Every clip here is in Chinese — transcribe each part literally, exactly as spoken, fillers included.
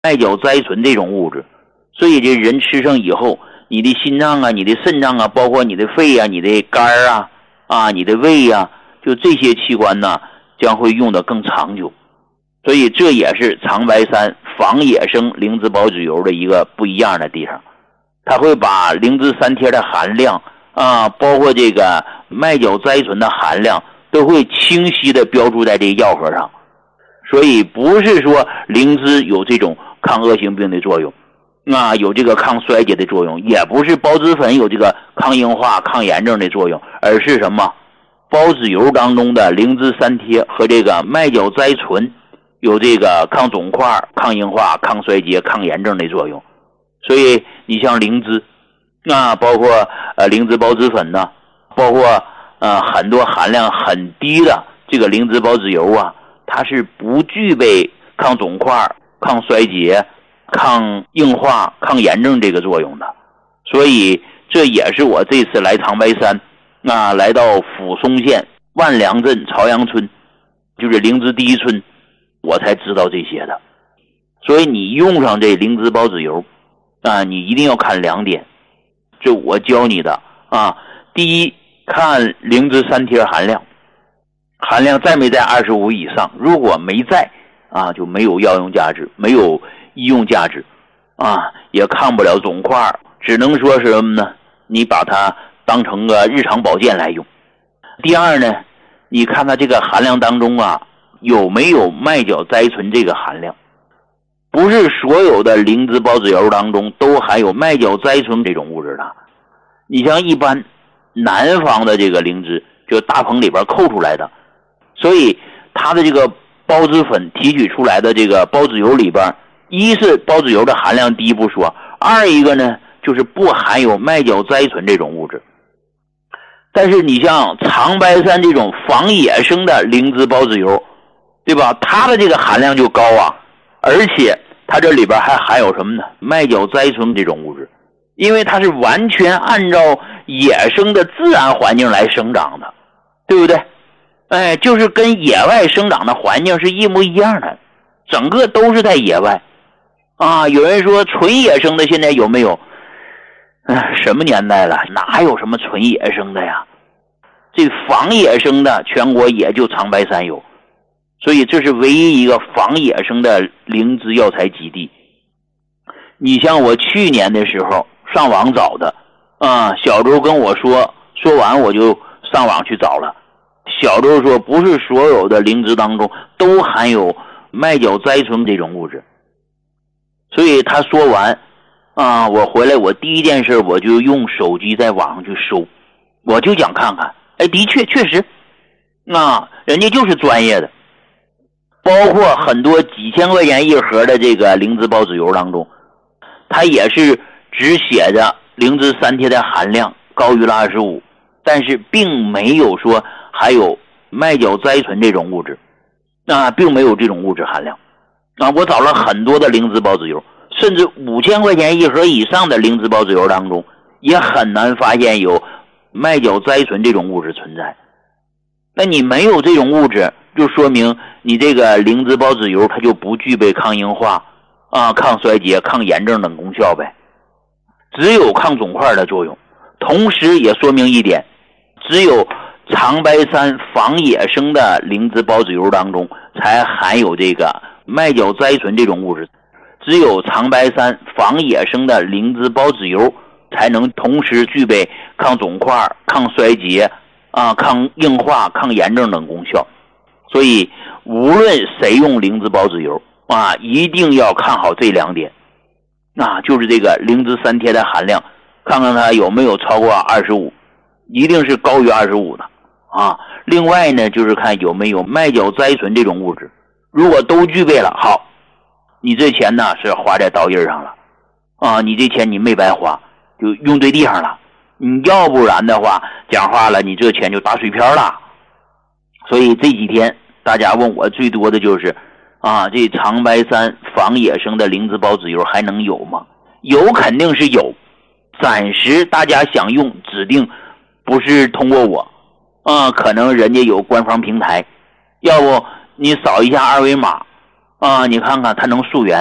麦角甾醇这种物质，所以这人吃上以后，你的心脏啊、你的肾脏啊，包括你的肺啊、你的肝啊、啊、你的胃啊，就这些器官呢，将会用得更长久。所以这也是长白山仿野生灵芝保脂油的一个不一样的地方，它会把灵芝三贴的含量啊，包括这个麦角甾醇的含量，都会清晰的标注在这个药盒上。所以不是说灵芝有这种抗恶性病的作用，啊，有这个抗衰竭的作用，也不是孢子粉有这个抗硬化、抗炎症的作用，而是什么？保脂油当中的灵芝三贴和这个麦角甾醇有这个抗肿块、抗硬化、抗衰竭、抗炎症的作用。所以你像灵芝啊，包括呃灵芝孢子粉呢，包括呃很多含量很低的这个灵芝保脂油啊，它是不具备抗肿块、抗衰竭、抗硬化、抗炎症这个作用的。所以这也是我这次来长白山啊，来到抚松县万良镇朝阳村，就是灵芝第一村，我才知道这些的。所以你用上这灵芝保脂油啊，你一定要看两点，这我教你的啊。第一，看灵芝三贴含量，含量在没在二十五以上，如果没在啊，就没有药用价值，没有医用价值啊，也抗不了肿块，只能说是什么呢？你把它当成个日常保健来用。第二呢，你看它这个含量当中啊，有没有麦角甾醇这个含量。不是所有的灵芝保脂油当中都含有麦角甾醇这种物质的。你像一般南方的这个灵芝，就大棚里边扣出来的，所以它的这个孢子粉提取出来的这个保脂油里边，一是保脂油的含量低不说，二一个呢就是不含有麦角甾醇这种物质。但是你像长白山这种仿野生的灵芝保脂油，对吧？它的这个含量就高啊，而且它这里边还含有什么呢？麦角甾醇这种物质，因为它是完全按照野生的自然环境来生长的，对不对？哎，就是跟野外生长的环境是一模一样的，整个都是在野外啊。有人说纯野生的现在有没有？哎，什么年代了，哪有什么纯野生的呀？这仿野生的全国也就长白山有，所以这是唯一一个仿野生的灵芝药材基地。你像我去年的时候上网找的啊，小周跟我说，说完我就上网去找了。小周说不是所有的灵芝当中都含有麦角甾醇这种物质，所以他说完啊，我回来我第一件事我就用手机在网上去搜，我就想看看，哎，的确确实啊，人家就是专业的。包括很多几千块钱一盒的这个灵芝保脂油当中，它也是只写着灵芝三贴的含量高于了二十五，但是并没有说还有麦角甾醇这种物质，啊，并没有这种物质含量。啊，我找了很多的灵芝保脂油，甚至五千块钱一盒以上的灵芝保脂油当中，也很难发现有麦角甾醇这种物质存在。那你没有这种物质，就说明你这个灵芝保脂油它就不具备抗硬化啊、抗衰竭、抗炎症等功效呗，只有抗肿块的作用。同时也说明一点，只有长白山仿野生的灵芝保脂油当中才含有这个麦角甾醇这种物质，只有长白山仿野生的灵芝保脂油才能同时具备抗肿块、抗衰竭啊、抗硬化、抗炎症等功效。所以无论谁用灵芝保脂油啊，一定要看好这两点啊，就是这个灵芝三贴的含量，看看它有没有超过二十五，一定是高于二十五的啊。另外呢，就是看有没有麦角甾醇这种物质，如果都具备了，好，你这钱呢是花在刀刃上了啊，你这钱你没白花，就用对地方了。你要不然的话，讲话了，你这钱就打水漂了。所以这几天大家问我最多的就是啊，这长白山仿野生的灵芝保脂油还能有吗？有，肯定是有，暂时大家想用指定不是通过我啊，可能人家有官方平台，要不你扫一下二维码啊，你看看它能溯源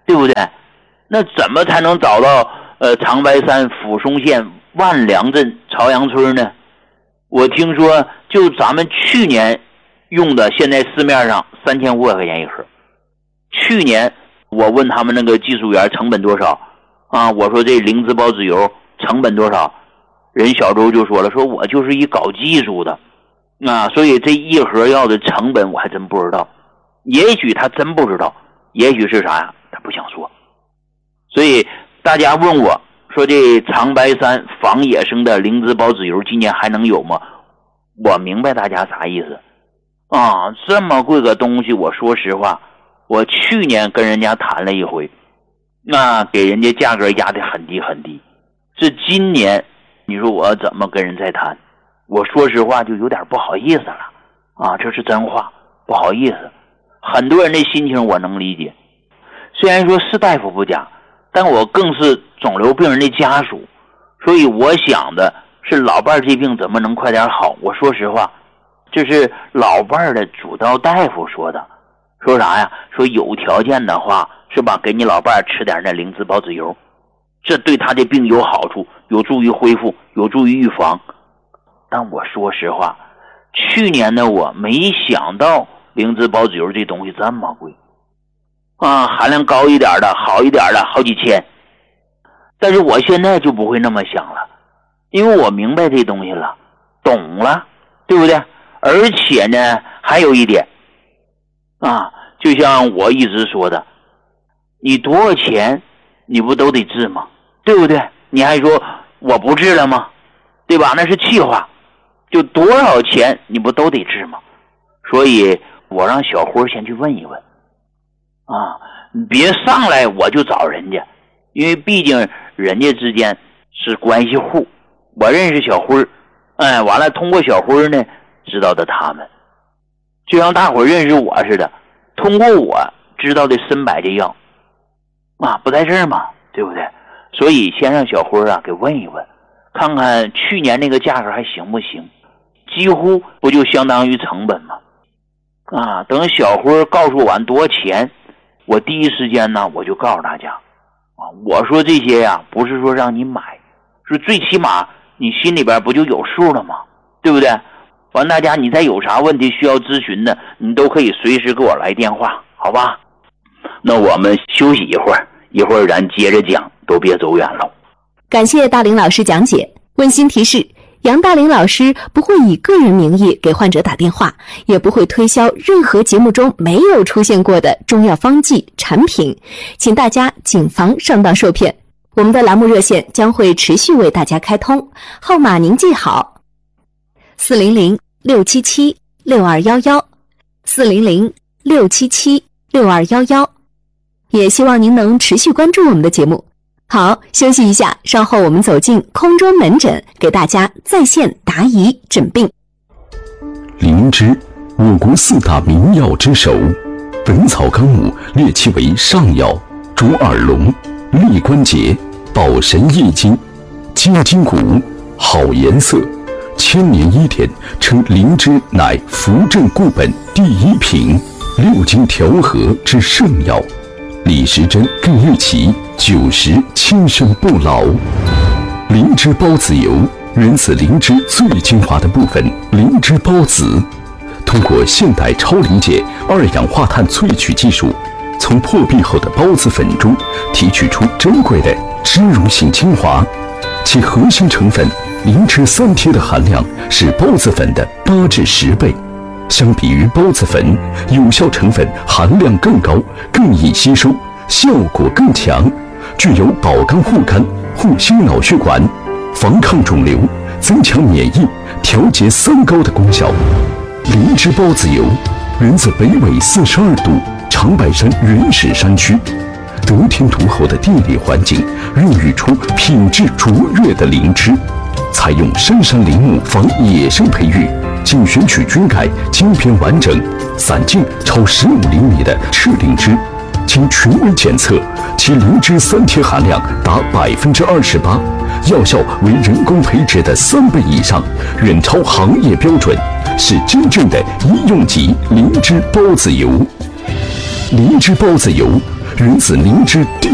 对不对？那怎么才能找到呃长白山抚松县万良镇朝阳村呢？我听说就咱们去年用的，现在市面上三千五百块钱一盒。去年我问他们那个技术员成本多少啊？我说这灵芝孢子油成本多少？人小周就说了，说我就是一搞技术的啊，所以这一盒药的成本我还真不知道。也许他真不知道，也许是啥呀？他不想说。所以大家问我说这长白山仿野生的灵芝孢子油今年还能有吗？我明白大家啥意思啊，这么贵个东西，我说实话，我去年跟人家谈了一回，那给人家价格压得很低很低。是今年你说我怎么跟人再谈？我说实话就有点不好意思了啊，这是真话，不好意思。很多人的心情我能理解，虽然说是大夫不假，但我更是肿瘤病人的家属，所以我想的是老伴儿这病怎么能快点好。我说实话，这是老伴儿的主刀大夫说的，说啥呀？说有条件的话是吧，给你老伴儿吃点那灵芝孢子油，这对他的病有好处，有助于恢复，有助于预防。但我说实话，去年的我没想到灵芝孢子油这东西这么贵啊，含量高一点的好一点的好几千。但是我现在就不会那么想了，因为我明白这东西了，懂了，对不对？而且呢还有一点啊，就像我一直说的，你多少钱你不都得治吗？对不对？你还说我不治了吗？对吧？那是气话，就多少钱你不都得治吗？所以我让小辉先去问一问啊，你别上来我就找人家，因为毕竟人家之间是关系户，我认识小辉，哎，完了通过小辉呢知道的他们，就像大伙认识我似的，通过我知道的参百家药啊，不在这儿嘛，对不对？所以先让小辉啊给问一问，看看去年那个价格还行不行，几乎不就相当于成本吗？啊，等小辉告诉完多少钱，我第一时间呢我就告诉大家啊，我说这些呀不是说让你买，是最起码你心里边不就有数了吗？对不对？完大家你再有啥问题需要咨询的，你都可以随时给我来电话，好吧？那我们休息一会儿，一会儿咱接着讲，都别走远了。 感谢大林老师讲解。温馨提示，杨大林老师不会以个人名义给患者打电话，也不会推销任何节目中没有出现过的中药方剂产品，请大家谨防上当受骗。我们的栏目热线将会持续为大家开通，号码您记好：四零零六七七六二一一，四零零六七七六二一一。也希望您能持续关注我们的节目。好，休息一下，稍后我们走进空中门诊，给大家在线答疑诊病。 灵芝，我国四大名药之首，《本草纲目》列其为上药，主耳聋、利关节、保神益精、精筋骨，好颜色。千年医典称灵芝乃扶正固本第一品，六经调和之圣药。李时珍更誉其九十轻身不老。灵芝孢子油源自灵芝最精华的部分灵芝孢子，通过现代超临界二氧化碳萃取技术，从破壁后的孢子粉中提取出珍贵的脂溶性精华，其核心成分灵芝三萜的含量是孢子粉的八至十倍。相比于孢子粉，有效成分含量更高，更易吸收，效果更强，具有保肝护肝、护心脑血管、防抗肿瘤、增强免疫、调节三高的功效。灵芝孢子油源自北纬四十二度长白山原始山区，得天独厚的地理环境孕育出品质卓越的灵芝，采用深山林木仿野生培育，仅选取菌盖茎片完整、散径超十五厘米的赤灵芝，经权威检测，其灵芝三萜含量达百分之二十八，药效为人工培植的三倍以上，远超行业标准，是真正的医用级灵芝孢子油。灵芝孢子油源自灵芝。